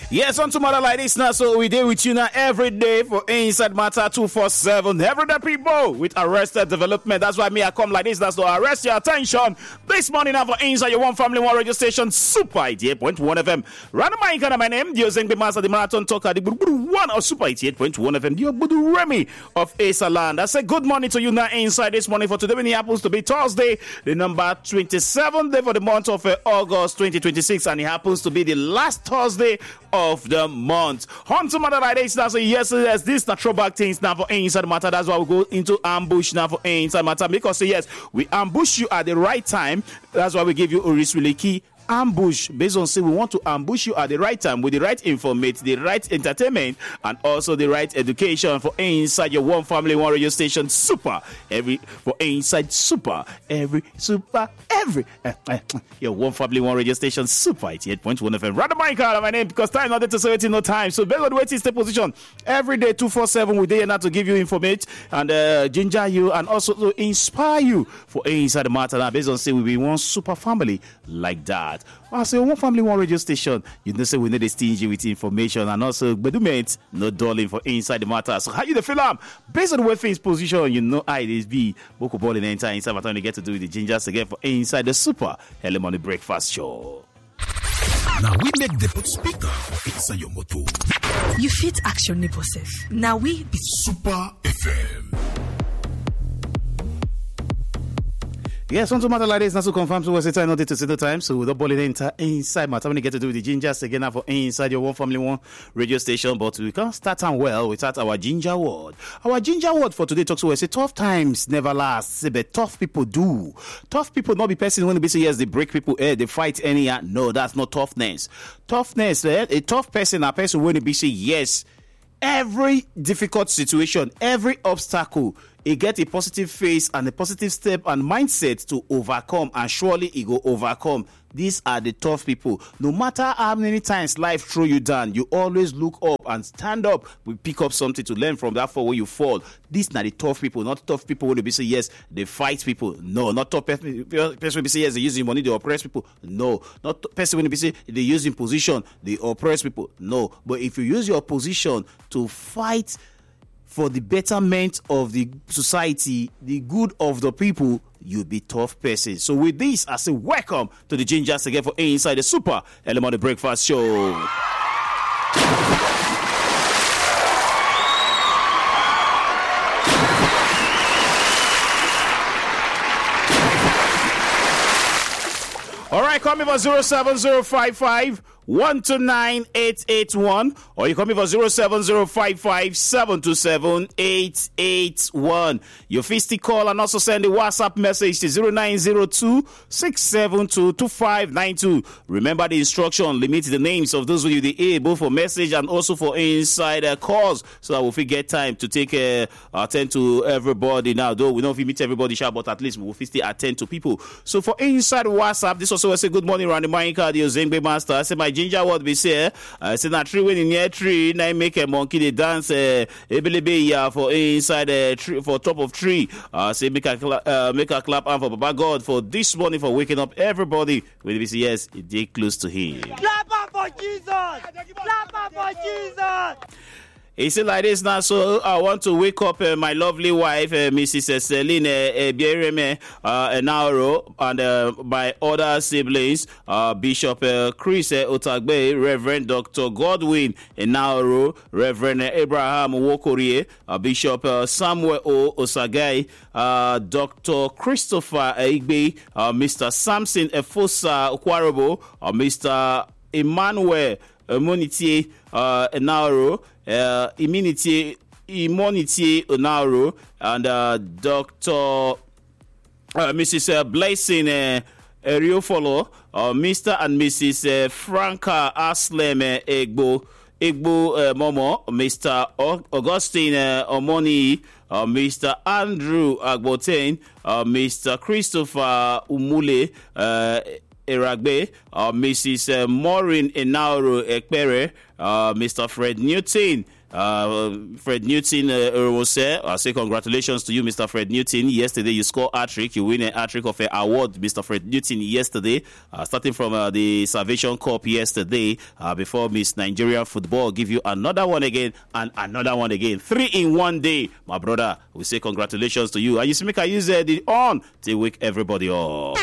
Yes, on tomorrow like this now, so we deal with you now every day for Inside Matter 247. Everyday people with Arrested Development. That's why I come like this. That's to arrest your attention. This morning now for Inside your One Family One radio station, Super 88.1 FM. Random mic and my name, the Ozengbe Master, the Marathon Talker, the Budu One of Super 88.1 FM, the Budu Remy of Asa Land. I say good morning to you now inside this morning for today when it happens to be Thursday, the number 27th day for the month of August 2026, and it happens to be the last Thursday of the month. On to matter like this, that's yesterday. This the throwback things now for Inside Matter. That's why we go into ambush now for Inside Matter, because yes, we ambush you at the right time. That's why we give you a key ambush based on say we want to ambush you at the right time with the right information, the right entertainment, and also the right education for Inside your One Family One radio station. Super every for Inside Super every your One Family One radio station, Super 88.1 FM. Rather my name, because time not to say it in no time. So based on the waiting stay position every day 247 we there now to give you information and ginger you and also to inspire you for Inside the Matter. Now based on say we be one super family like that. I say One Family One radio station. You know say we need a stingy with information and also bedumate no darling for Inside the Matter. So how you the film? Based on the way things position, you know I this be Boko Ball in the entire Inside Matter. You get to do with the gingers again for Inside the Super Early Morning Breakfast Show. Now we make the put speaker for Inside your motor. You fit action neighbor safe. Now we be Super FM. Yes, on to matter like this, not to confirm to what's the time, not to see the time. So the ball inside matter when you get to do with the gingers again now for Inside your One Family One radio station. But we can't start on well without our ginger word. Our ginger word for today talks about say tough times never last, but tough people do. Tough people not be person when they say yes, they break people, they fight any. No, that's not toughness. Toughness, a tough person, a person when they say yes. Every difficult situation, every obstacle, it get a positive face and a positive step and mindset to overcome, and surely it go overcome. These are the tough people. No matter how many times life throw you down, you always look up and stand up. We pick up something to learn from that for where you fall. These are the tough people, not tough people when they say yes, they fight people. No, not tough person when they say yes, they use money, they oppress people. No, not person when they say they use in position, they oppress people. No, but if you use your position to fight for the betterment of the society, the good of the people, you'll be tough person. So with this, I say welcome to the Gingers again for Inside the Super Early Morning Breakfast Show. All right, call me for 07055 129-881, or you call me for 07055-727-881. Your fisty call and also send a WhatsApp message to 0902-672-2592. Remember the instruction, limit the names of those with you the A, both for message and also for inside calls, so that we'll get time to take attend to everybody. Now, though we don't know if we meet everybody, but at least we'll fisty attend to people. So for inside WhatsApp, this also was a good morning around the mind card, the Ozengbe Master. I say my ginger word be say, I say na tree when in near tree, now make a monkey they dance ebelebe for inside a tree, for top of tree. Say make a clap and for Baba God for this morning for waking up everybody. When we say yes, it dey close to him. Clap up for Jesus! Clap up for Jesus! He said like this now, so I want to wake up my lovely wife, Mrs. Celine Biereme Enauro, and my other siblings, Bishop Chris Otagbe, Reverend Dr. Godwin Enauro, Reverend Abraham Wokorie, Bishop Samuel O. Osagai, Dr. Christopher Igbe, Mr. Samson Efosa Okwarobo, Mr. Emmanuel Monitier Enauro, Immunity Onaro, and Dr. Mrs. Blessing Eriofolo, Mr. and Mrs. Franca Aslem Egbo Momo, Mr. Augustine Omoni, Mr. Andrew Agbotain, Mr. Christopher Umule Eragbe, Mrs. Maureen Enauro Ekpere, Mr. Fred Newton, Fred Newton Rose, I say congratulations to you, Mr. Fred Newton. Yesterday you scored hat-trick. You win a hat-trick of an award, Mr. Fred Newton, yesterday. Starting from the Salvation Cup yesterday, before Miss Nigeria Football give you another one again and another one again. 3 in 1 day, my brother. We say congratulations to you. I used to make I use the on to wake everybody up.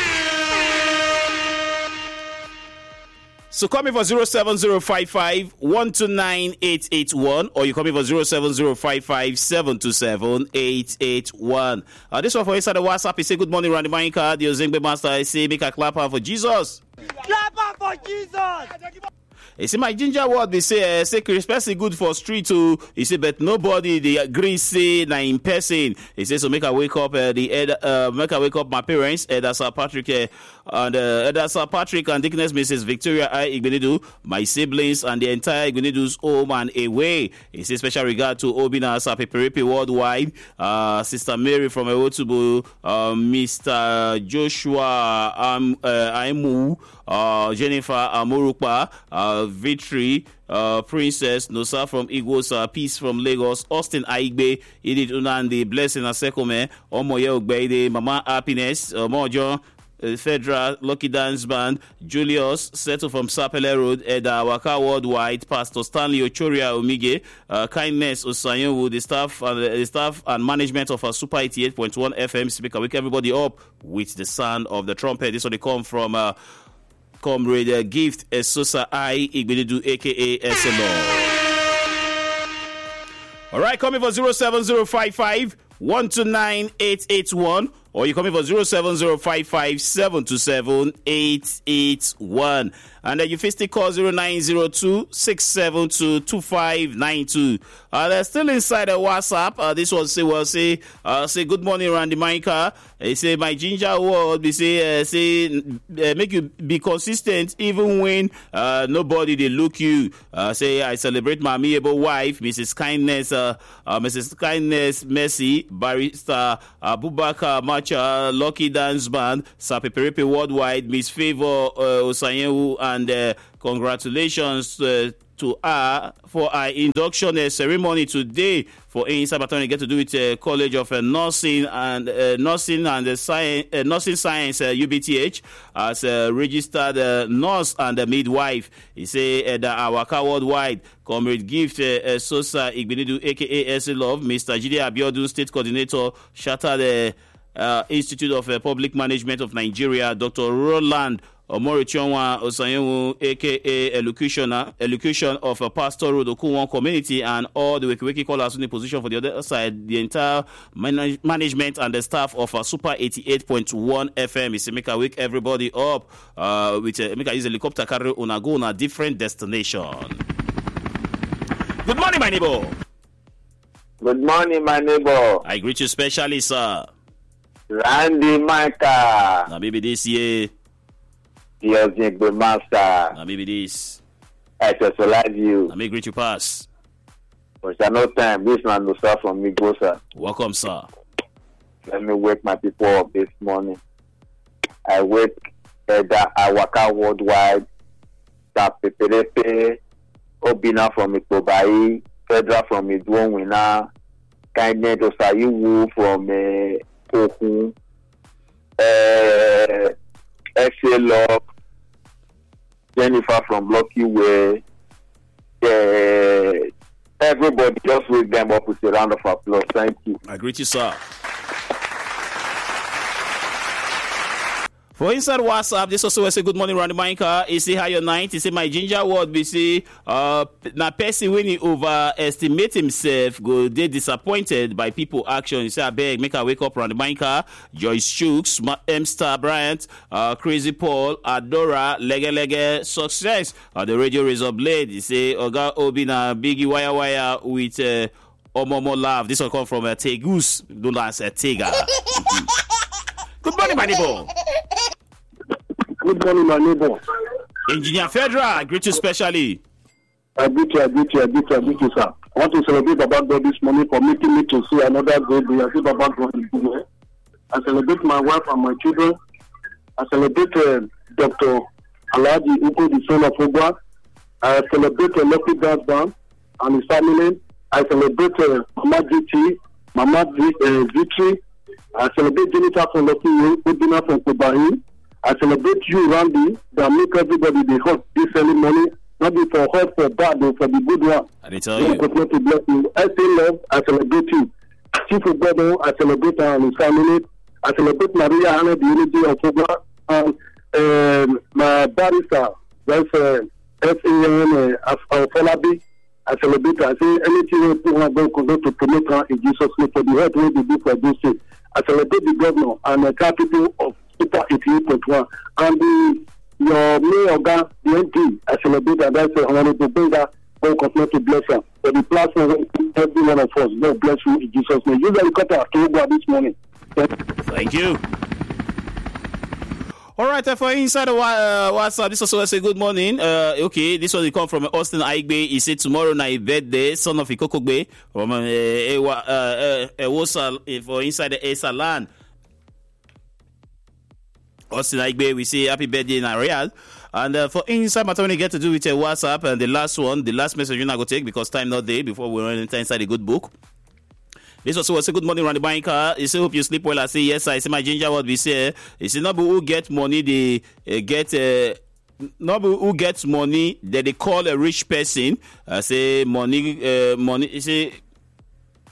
So call me for 07055 129 881 or you call me for 07055 727 881. This one for inside the WhatsApp. He say good morning, Randy Mainka. The Ozengbe Master. I say make a clap for Jesus. Clap for Jesus. He say my ginger word be say Chris good for street too. He say but nobody they agree say na in person. He say so make I wake up make I wake up my parents, Sir Patrick and Sir Patrick and Dickness Mrs. Victoria I Igbenidu, my siblings and the entire Igbenidu's home and away. He say special regard to Obina Sir Peperepe worldwide, Sister Mary from Ewotubu, Mr. Joshua Aimu, Jennifer Amurukpa, Victory, Princess Nosa from Igos, Peace from Lagos, Austin Aigbe, Edith Unandi, Blessing Asekome, Omoye Ogbeide, Mama Happiness, Mojo, Federal, Lucky Dance Band, Julius, Settle from Sapele Road, Eda Waka Worldwide, Pastor Stanley Ochoria Omige, Kindness Osanyowu, the staff and management of our Super 88.1 FM speaker. Wake everybody up with the sound of the trumpet. This one they come from Comrade Gift Esosa I Igbenidu aka SLO. Alright, coming for 07055 129 881 or you call me for 07055 727 881. And then you still call 0902 672 2592. They're still inside the WhatsApp. This one say good morning, Randy Maika. They say my ginger word. They say make you be consistent even when nobody they look you. Say I celebrate my amiable wife, Mrs. Kindness Mercy, Barrister Abubakar Macha, Lucky Dance Band, Sapeperepe Worldwide, Miss Favor Osanyewu, and congratulations to her for our induction ceremony today for Inside Baton. You get to do with College of Nursing and Nursing Science UBTH as a registered nurse and midwife. He say that our worldwide Comrade Gift Sosa Igbenidu aka SL Love, Mr. Jide Abiodun, State Coordinator, Shattered Institute of Public Management of Nigeria, Dr. Roland Omorichonwa Osanyewu aka Elocution of a Pastor Road Okunwon community, and all the Wiki callers in the position for the other side, the entire management and the staff of Super 88.1 FM. Is to make a wake everybody up with make a use helicopter carry on a go on a different destination. Good morning, my neighbor. Good morning, my neighbor. I greet you specially, sir. Randy Micah. Now maybe this year. Yes, the master. Now maybe this. I specialize you. Now may greet you pass. For no time. This man no start from me, go, sir. Welcome, sir. Let me wake my people up this morning. I wake Eda Awaka Worldwide, Peperepe, Obina from Ikobai, Federal from Idwon Wina, Kindness Osayiwu from Okun, SA Love, Jennifer from Lucky Way. Everybody just wake them up with a round of applause. Thank you. I greet you, sir. For inside WhatsApp, this also will say good morning, Randy Mainka. He say how your night. He say my ginger word be say na person when he overestimate himself go dey disappointed by people action. He say I beg make I wake up, Randy Mainka, Joyce Shooks, M Star Bryant, Crazy Paul, Adora, Lege Success. The radio razor blade. He say Oga Obi na Biggie wire with Omomo Love. This one come from Tegus. Don't answer Tega. Good morning, my neighbor. Good morning, my neighbor. Engineer Federal, I greet you specially. I greet you, sir. I want to celebrate Baba God this morning for making me to see another good day. I see Baba God is good. I celebrate my wife and my children. I celebrate Dr. Alhaji Uko, the son of Ogwa. I celebrate Lucky Dance Band and his family. I celebrate Mama GT, Mama Victory. I celebrate Jennifer from Lokiyo, Udina from Kobahi. I celebrate you, Randy, that make everybody be hot this early morning. Not be for hot, for bad, or for the good one. I tell you. Continue to bless you. I say love, I celebrate you. Chief of God, I celebrate her and his family. I celebrate Maria Hannah, the unity of Oba, and my barrister, that's S.A.N. Falabi. I celebrate her. I say anything we want to go to promote her in Jesus' name for the help we do for this state. I celebrate the governor and the capital of Super 88.1 and your mayor, the MP. I celebrate that. That's Honorable Benga. God continue to bless her. For the platform, every one of us, God bless you in Jesus' name. Use the helicopter to go this morning. Thank you. All right, for inside the WhatsApp, this also say good morning. Okay, this one come from Austin Aigbe. He said tomorrow night birthday, son of Ikokogbe from for inside the Esa land. Austin Aigbe, we say happy birthday in Ariel. And for inside matter when you get to do with WhatsApp, and the last message you're not going to take because time not there before we run enter inside the good book. This also was a good morning around the banker. He said, hope you sleep well. I say, yes, I say my ginger what we say. He said, not who get money, they get not who gets money that they call a rich person. I say money. He say